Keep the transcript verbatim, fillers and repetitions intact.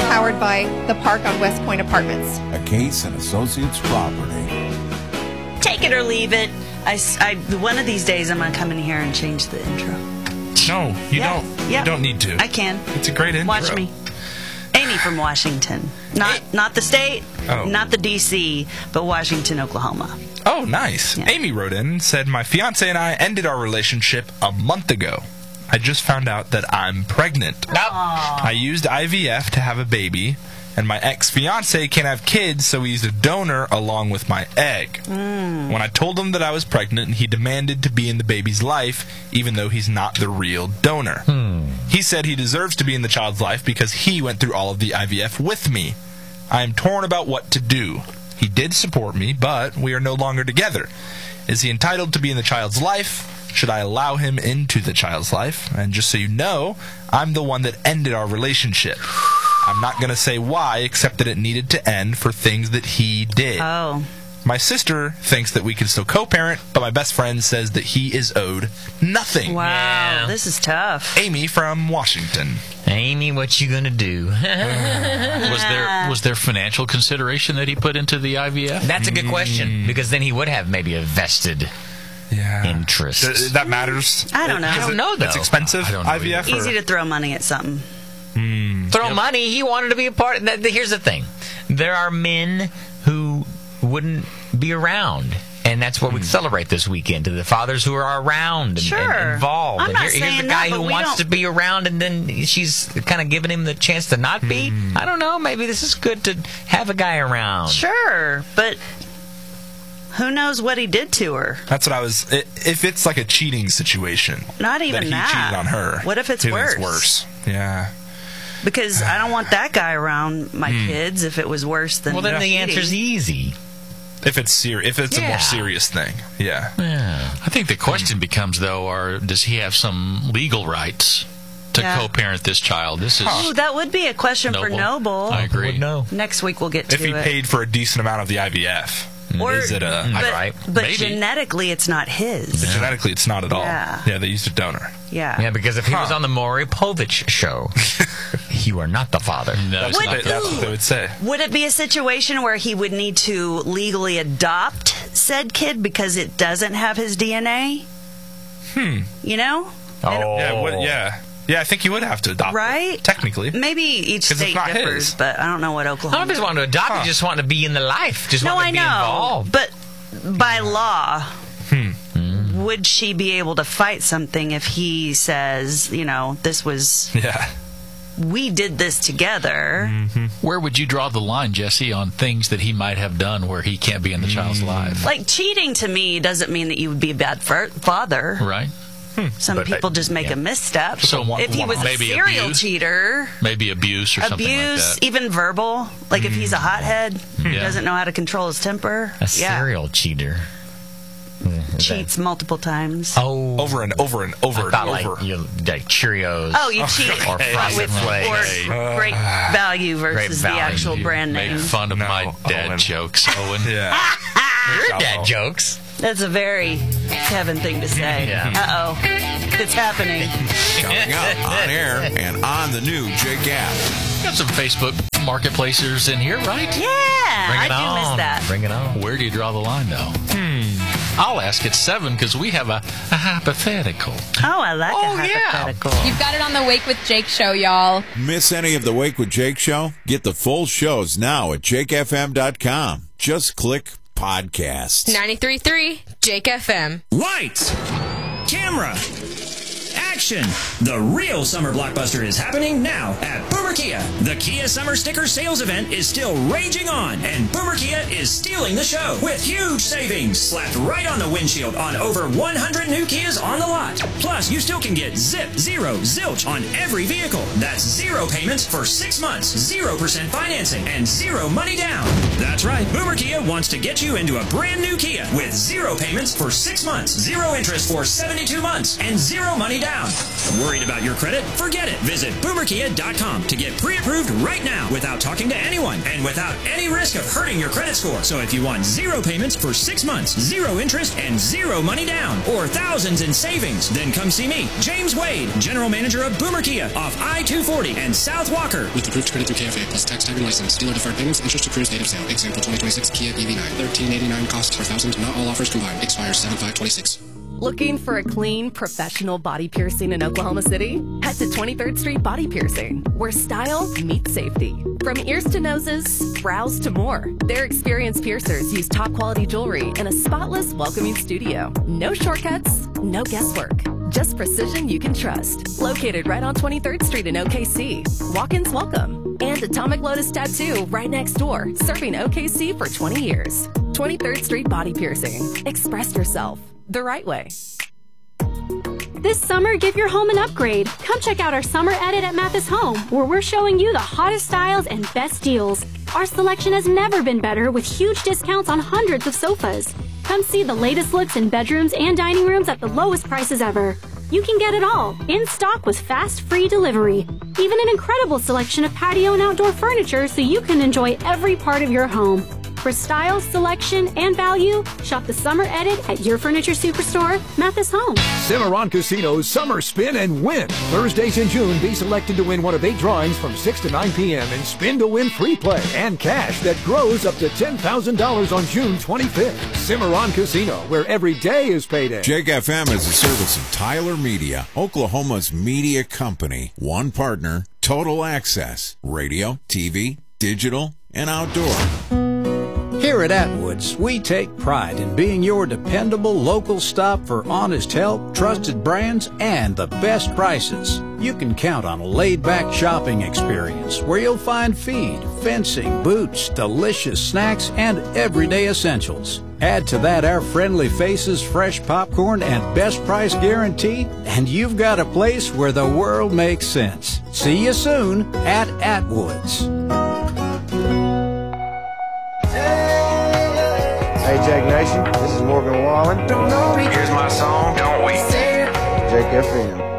powered by the Park on West Point Apartments. A Case and Associates property. Take it or leave it. I, I, one of these days I'm going to come in here and change the intro. No, you Yeah. don't. Yeah. You don't need to. I can. It's a great intro. Watch me. Amy from Washington. Not not the state, Oh. not the D C, but Washington, Oklahoma. Oh, nice. Yeah. Amy wrote in and said, my fiance and I ended our relationship a month ago. I just found out that I'm pregnant. Nope. I used I V F to have a baby, and my ex-fiance can't have kids, so he used a donor along with my egg. Mm. When I told him that I was pregnant, he demanded to be in the baby's life, even though he's not the real donor. Hmm. He said he deserves to be in the child's life because he went through all of the I V F with me. I am torn about what to do. He did support me, but we are no longer together. Is he entitled to be in the child's life? Should I allow him into the child's life? And just so you know, I'm the one that ended our relationship. I'm not going to say why, except that it needed to end for things that he did. Oh. My sister thinks that we can still co-parent, but my best friend says that he is owed nothing. Wow. Yeah. This is tough. Amy from Washington. Amy, what you gonna do? Was there was there financial consideration that he put into the I V F? That's a good question, because then he would have maybe a vested Yeah. interest. Th- that matters? I don't know. Is I don't it- know, though. It's expensive, I don't know I V F? or- Easy to throw money at something. Throw money. He wanted to be a part. Th- th- Here's the thing: there are men who wouldn't be around, and that's what we celebrate this weekend. To the fathers who are around and, Sure. and involved. I'm and not here- here's saying a that, guy but who we wants don't- to be around, and then she's kind of giving him the chance to not be. I don't know. Maybe this is good to have a guy around. Sure, but who knows what he did to her? That's what I was... i- If it's like a cheating situation... Not even that he that. cheated on her. What if it's he thinks worse? It's worse. Yeah. Because I don't want that guy around my kids if it was worse than Well, then the cheating. answer's easy. If it's ser- if it's a Yeah. more serious thing. Yeah. Yeah. I think the question becomes, though, are does he have some legal rights to Yeah. co-parent this child? This is Oh, that would be a question for Noble. I agree. Would know. Next week we'll get to If he it. paid for a decent amount of the I V F, Or- is it a... but, right. but Maybe. genetically, it's not his. Genetically, it's not at all. Yeah. Yeah, they used a donor. Yeah. Yeah, because if he was Huh. on the Maury Povich show, you are not the father. No, it's What- not They- the- that's what they would say. Would it be a situation where he would need to legally adopt said kid because it doesn't have his D N A? Hmm. You know? Oh, Yeah, what, yeah. Yeah, I think you would have to adopt Right? it, technically. Maybe each 'Cause it's state not differs, his. but I don't know what I Oklahoma. don't know if he's wanting to adopt, Huh. he just wanting to be in the life. Just No, I wanting to be know, involved. but by law, Hmm. would she be able to fight something if he says, you know, this was Yeah. we did this together? Where would you draw the line, Jesse, on things that he might have done where he can't be in the child's life? Like cheating to me doesn't mean that you would be a bad fa- father. Right? Some But, uh, people just make yeah. a misstep. So one- if he was a maybe serial abuse? cheater, Maybe abuse or something abuse, like that. even verbal, like if he's a hothead, Yeah. doesn't know how to control his temper, A yeah, serial cheater. cheats multiple times. Oh, Over and over and over I and thought over. like, you, like Cheerios. Oh, you cheat Or with Frosted Flakes. or great value versus value. the actual You brand make name. fun of No, my dad Owen. jokes, Owen. Yeah. Your dad jokes. That's a very Kevin thing to say. Yeah. Uh oh, it's happening. Coming up on air and on the new Jake app. Got some Facebook marketplacers in here, right? Yeah, Bring I it do on. miss that. Bring it on. Where do you draw the line, though? Hmm. I'll ask at seven because we have a, a hypothetical. Oh, I like Oh, a yeah. hypothetical. You've got it on the Wake with Jake show, y'all. Miss any of the Wake with Jake show? Get the full shows now at jake f m dot com. Just click podcasts. ninety-three point three Jake F M. Lights, camera, action. The real summer blockbuster is happening now at Boomer Kia. The Kia Summer Sticker Sales Event is still raging on, and Boomer Kia is stealing the show with huge savings slapped right on the windshield on over one hundred new Kias on the lot. Plus, you still can get zip, zero, zilch on every vehicle. That's zero payments for six months, zero percent financing, and zero money down. That's right, Boomer Kia wants to get you into a brand new Kia with zero payments for six months, zero interest for seventy-two months, and zero money down. Worried about your credit? Forget it. Visit boomer kia dot com to get pre-approved right now without talking to anyone and without any risk of hurting your credit score. So if you want zero payments for six months, zero interest, and zero money down, or thousands in savings, then come see me, James Wade, General Manager of Boomer Kia off I two forty and South Walker. With approved credit through K F A plus tax, tag, and license. Dealer deferred payments, interest accrues date of sale. Example twenty twenty-six Kia E V nine. thirteen eighty-nine cost per thousand. Not all offers combined. Expires seven five twenty-six. Looking for a clean, professional body piercing in Oklahoma City? Head to twenty-third Street Body Piercing, where style meets safety. From ears to noses, brows to more, their experienced piercers use top quality jewelry in a spotless, welcoming studio. No shortcuts, no guesswork. Just precision you can trust. Located right on twenty-third Street in O K C. Walk-ins welcome. And Atomic Lotus Tattoo right next door, serving O K C for twenty years. twenty-third Street Body Piercing. Express yourself the right way. This summer, give your home an upgrade. Come check out our summer edit at Mathis Home, where we're showing you the hottest styles and best deals. Our selection has never been better, with huge discounts on hundreds of sofas. Come see the latest looks in bedrooms and dining rooms at the lowest prices ever. You can get it all, in stock with fast, free delivery. Even an incredible selection of patio and outdoor furniture so you can enjoy every part of your home. For style, selection, and value, shop the Summer Edit at your furniture superstore, Mathis Home. Cimarron Casino's Summer Spin and Win. Thursdays in June, be selected to win one of eight drawings from six to nine p.m. and spin to win free play and cash that grows up to ten thousand dollars on June twenty-fifth. Cimarron Casino, where every day is payday. Jake F M is a service of Tyler Media, Oklahoma's media company. One partner, total access, radio, T V, digital, and outdoor. Here at Atwoods, we take pride in being your dependable local stop for honest help, trusted brands, and the best prices. You can count on a laid-back shopping experience where you'll find feed, fencing, boots, delicious snacks, and everyday essentials. Add to that our friendly faces, fresh popcorn, and best price guarantee, and you've got a place where the world makes sense. See you soon at Atwoods. Hey, Jake Nation, this is Morgan Wallen. Here's my song, Don't We? Jake F M.